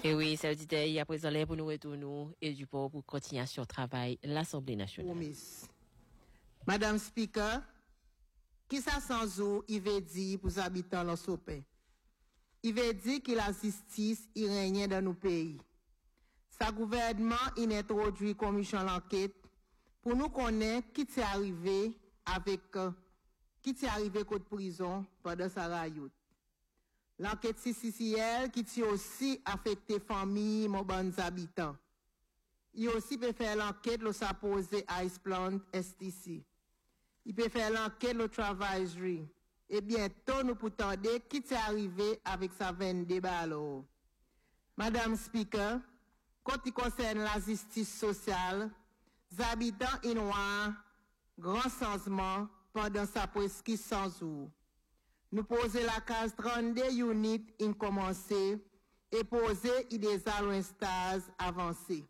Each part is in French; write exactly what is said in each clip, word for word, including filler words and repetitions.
Et oui, ça veut dire, il y a présent l'air pour nous retourner et du port pour continuer sur le travail l'Assemblée nationale. Madame Speaker, qui ça sans eau, il veut dire pour les habitants de Sopé? Il veut dire que la justice y règne dans nos pays. Sa gouvernement il introduit une commission d'enquête pour nous connaître qui t'est arrivé avec euh, qui t'est arrivé côté prison pendant sa rayout. L'enquête C C C L qui t'est aussi affecté famille, mon bons habitants. Il aussi peut faire l'enquête le supposé Ice Plant S T C. Il peut faire l'enquête le Travaillerie. Et bientôt nous pour tendre qui t'est arrivé avec sa vingt-deux balles. Madame Speaker, quand il concerne la justice sociale, les habitants inouïs, grand changement pendant sa presque cent jours. Nous poser la case trente-deux units in commencer et poser idéal un stage avancé.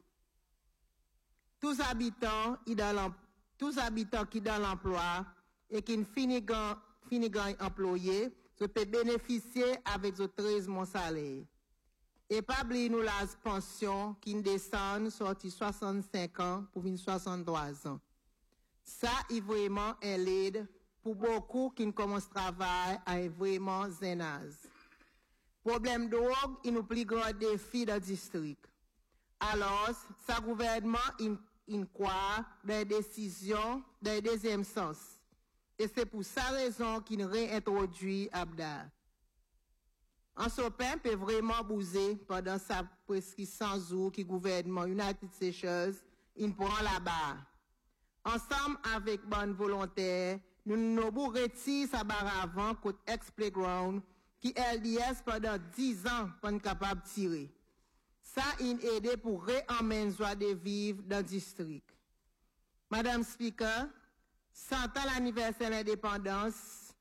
Tous habitants, tous habitants qui dans l'emploi et qui finissent fini employés, se peut bénéficier avec le treize mois salaire. Et pas oublier nous la pension qui descend sorti soixante-cinq ans pour venir soixante-trois ans. Ça est vraiment un l'aide pour beaucoup qui commencent à travailler à vraiment zénaz. Problème de drogue, il nous plus grand défi dans le district. Alors, sa gouvernement, il, il croit dans les décisions dans le deuxième sens. Et c'est pour sa raison qu'il réintroduit Abda. En Sopin peut vraiment bouger pendant sa presque cent jours qui gouvernement United Seychelles, il prend là-bas. Ensemble avec bonne volonté, nous nous retirons sa barre avant côté ex-playground qui L D S pendant dix ans pour être capable de tirer. Ça il aide pour réemmener joie de vivre dans le district. Madame Speaker, cent ans l'anniversaire de l'indépendance,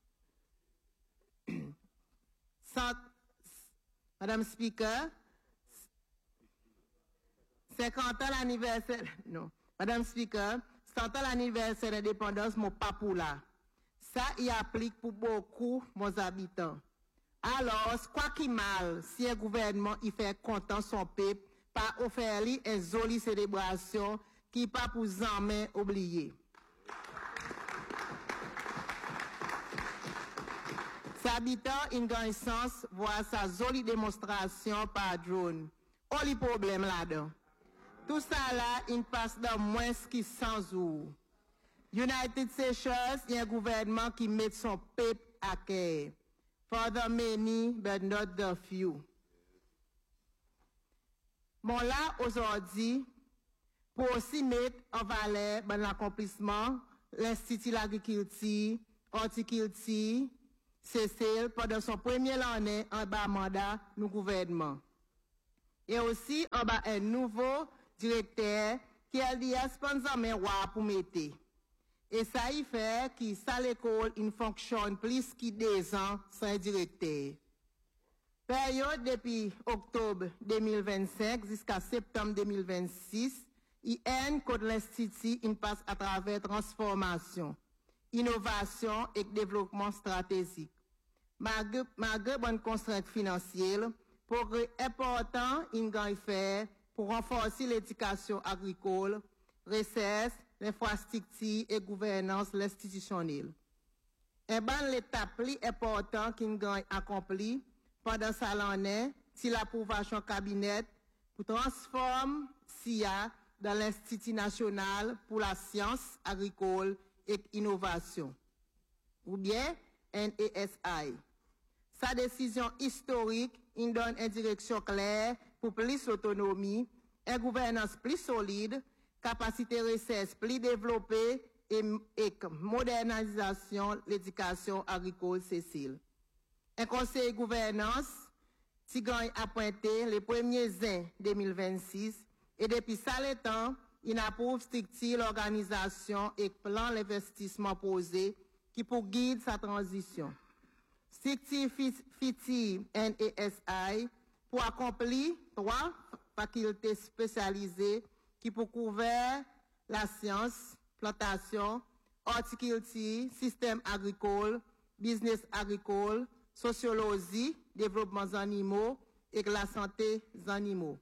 Madame Speaker, cinquante ans l'anniversaire, non, Madame Speaker, cent ans l'anniversaire de l'indépendance, mon papou là. Ça y applique pour beaucoup, mes habitants. Alors, quoi qu'il mal, si un gouvernement y fait content son peuple, pas offrir lui une jolie célébration qui pas pour jamais oublier. Ces habitants, ils gagnent sens, voir sa jolie démonstration par drone. Oh, les problèmes là-dedans. Tout ça là, il passe dans moins que cent jours. United Seychelles, il y a un gouvernement qui met son peuple à quai. For the many, but not the few. Bon là, aujourd'hui, pour aussi mettre en valeur ben, l'accomplissement, l'Institut de l'agriculture, horticulture, Cécile, pendant son premier année en bas mandat, nous gouvernement. Et aussi, en bas un nouveau directeur qui a dit à sponsor mais roi pour mettre. Et ça y fait que ça l'école, il fonctionne plus que deux ans sans directeur. Période depuis octobre deux mille vingt-cinq jusqu'à septembre deux mille vingt-six, I N contre l'Institut, il passe à travers transformation, innovation et développement stratégique. Malgré, malgré bonne contrainte financière, progrès important, il gagne faire pour renforcer l'éducation agricole, recherche, l'infrastructure et gouvernance institutionnelle. Un bon l'étape plus importante qu'il gagne accompli pendant sa l'année, si l'approbation cabinet pour transformer S I A dans l'Institut national pour la science agricole et innovation, ou bien N A S I. Sa décision historique, il donne une direction claire pour plus d'autonomie, une gouvernance plus solide, capacité de recherche plus développée et, et modernisation de l'éducation agricole Cécile. Un conseil de gouvernance, Tigran a pointé les premiers ans deux mille vingt-six et depuis ça le temps, il approuve strictement l'organisation et plan d'investissement posé qui pour guider sa transition. Stricti Fiti N A S I pour accomplir trois facultés spécialisées qui pour couvrir la science, plantation, horticulture, système agricole, business agricole, sociologie, développement animaux et la santé des animaux.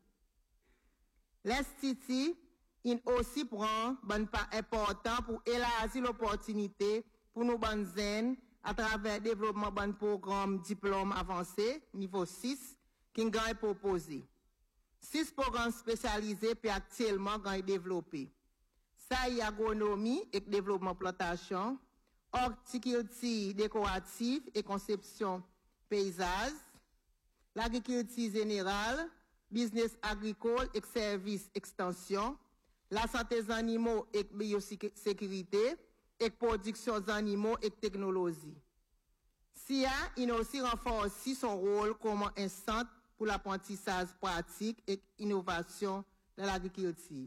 L'Institut il aussi prend un pas important pour élargir l'opportunité pour nos bonnes zen à travers le développement d'un programme diplôme avancé, niveau six, qui est proposé. Six programmes spécialisés puis actuellement développés. Ça y agronomie et développement plantation, horticulture décorative et conception paysage, l'agriculture générale, business agricole et services extension, la santé des animaux et biosécurité, et production des animaux et technologie. S I A il aussi renforcé son rôle comme un centre pour l'apprentissage pratique et innovation dans l'agriculture.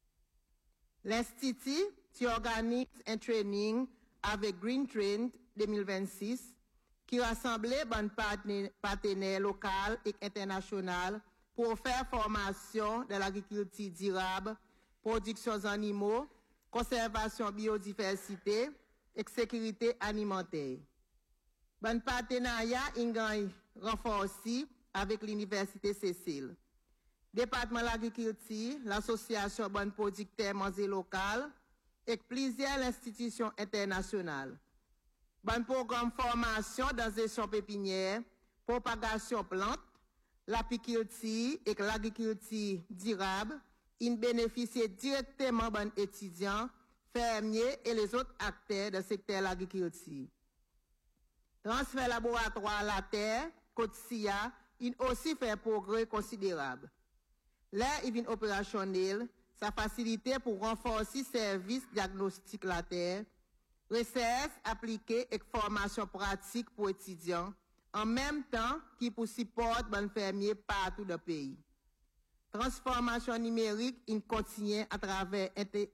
L'Institut organise un training avec Green Trend deux mille vingt-six qui rassemblait des partenaires locaux et internationaux pour faire formation dans l'agriculture durable, production des animaux, conservation biodiversité et sécurité alimentaire. Bon partenariat est renforcé avec l'Université Cécile. Département de l'agriculture, l'Association Bonne Producteurs Manger Local et plusieurs institutions internationales. Bon programme formation dans gestion pépinière, propagation plantes, l'apiculture et l'agriculture durable, ils bénéficient directement aux étudiants, fermiers et les autres acteurs du secteur de l'agriculture. Transfert laboratoire à la terre, côte S I A, il aussi fait un progrès considérable. Là, il vient opérationnel, sa facilité pour renforcer le service diagnostic la terre, recherche appliquée et formation pratique pour étudiants, en même temps qui pour support les fermiers partout dans le pays. Transformation numérique, il continue à travers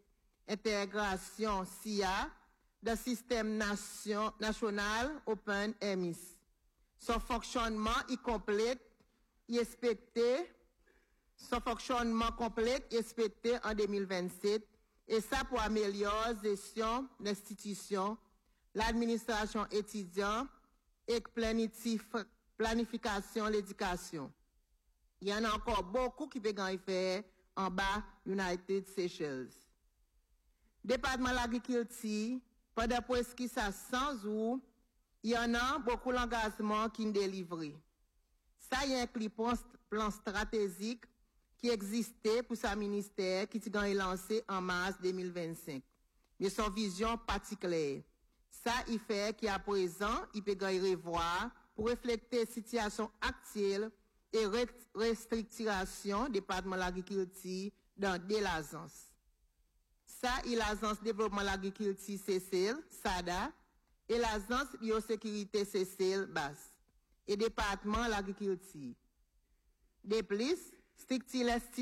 intégration S I A dans le système nation, national Open M I S. Son fonctionnement est complet, il est expecté, son fonctionnement complet est expecté en deux mille vingt-sept, et ça pour améliorer la gestion de l'institution, l'administration étudiante et planification de l'éducation. Il y en a encore beaucoup qui peuvent faire en bas United Seychelles. Département de l'agriculture, pendant presque cent jours, il y en a beaucoup d'engagements qui sont délivrés. Ça y a un plan stratégique qui existait pour sa ministère qui a été lancé en mars deux mille vingt-cinq. Mais son vision particulière. Ça, il fait qu'à présent, il peut revoir pour refléter la situation actuelle et restructuration du département de l'agriculture dans des agences. Ça, il l'agence développement de l'agriculture Cécile, SADA, et l'agence biosécurité Cécile, basse, et département de l'agriculture. De plus, structure